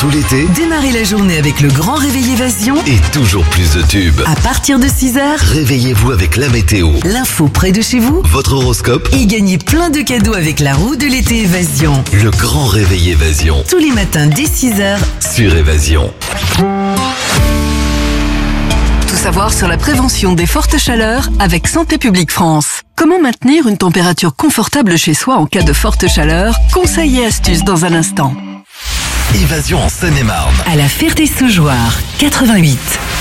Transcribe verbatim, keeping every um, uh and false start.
tout l'été. Démarrez la journée avec le grand réveil Évasion. Et toujours plus de tubes. À partir de six heures, Réveillez-vous avec la météo, l'info près de chez vous. votre horoscope, Et gagnez plein de cadeaux avec la roue de l'été Évasion. le grand réveil Évasion. Tous les matins dès six heures. Sur Évasion. Tout savoir sur la prévention des fortes chaleurs avec Santé publique France. Comment maintenir une température confortable chez soi en cas de forte chaleur? Conseils et astuces dans un instant. Évasion en Seine-et-Marne. À la Ferté-Saugeoire, quatre-vingt-huit.